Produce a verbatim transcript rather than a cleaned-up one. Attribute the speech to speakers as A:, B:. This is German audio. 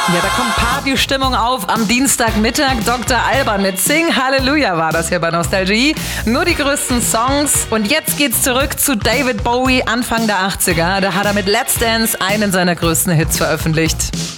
A: Ja, da kommt Partystimmung auf am Dienstagmittag. Doktor Alban mit Sing Halleluja war das hier bei Nostalgie. Nur die größten Songs. Und jetzt geht's zurück zu David Bowie Anfang der achtziger. Da hat er mit Let's Dance einen seiner größten Hits veröffentlicht.